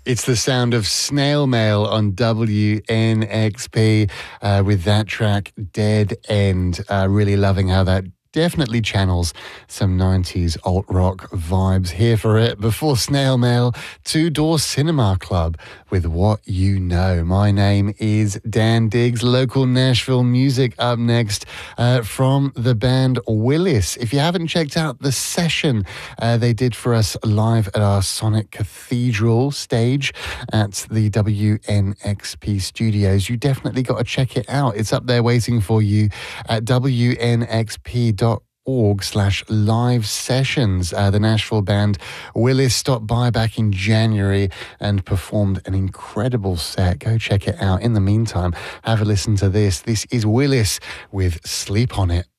It's the sound of Snail Mail on WNXP with that track, Dead End. Really loving how that definitely channels some 90s alt-rock vibes. Here for it. Before Snail Mail, Two Door Cinema Club with What You Know. My name is Dan Diggs. Local Nashville music up next from the band Willis. If you haven't checked out the session they did for us live at our Sonic Cathedral stage at the WNXP studios, you definitely got to check it out. It's up there waiting for you at WNXP.org/live sessions. The Nashville band Willis stopped by back in January and performed an incredible set. Go check it out. In the meantime, have a listen to this. This is Willis with Sleep On It.